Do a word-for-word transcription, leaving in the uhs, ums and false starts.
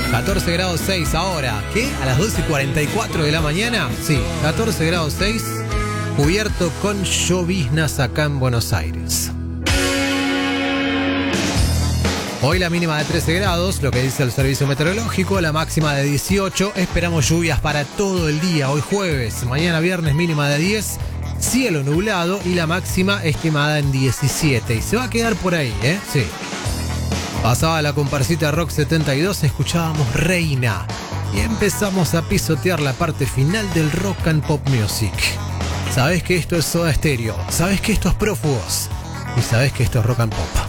catorce grados seis ahora. ¿Qué? ¿A las doce y cuarenta y cuatro de la mañana? Sí, catorce grados seis, cubierto con lloviznas acá en Buenos Aires. Hoy la mínima de trece grados, lo que dice el servicio meteorológico, la máxima de dieciocho. Esperamos lluvias para todo el día, hoy jueves. Mañana viernes mínima de diez, cielo nublado y la máxima estimada en diecisiete. Y se va a quedar por ahí, ¿eh? Sí. Pasaba la comparsita Rock setenta y dos, escuchábamos Reina. Y empezamos a pisotear la parte final del Rock and Pop Music. Sabés que esto es Soda Stereo, sabés que esto es Prófugos y sabés que esto es Rock and Pop.